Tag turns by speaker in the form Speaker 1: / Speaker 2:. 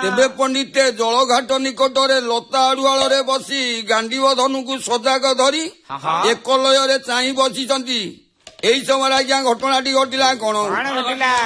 Speaker 1: ତେବେ ପଣ୍ଡିତେ ଜଳଘାଟ ନିକଟରେ ଲତା ଆଡୁଆଳରେ ବସି ଗାଣ୍ଡିବ ଧନୁକୁ ସଜାଗ ଧରି ଏକ ଲୟରେ ଚାହିଁ ବସିଛନ୍ତି। ଏଇ ସମୟରେ ଆଜ୍ଞା ଘଟଣାଟି ଘଟିଲା କଣ?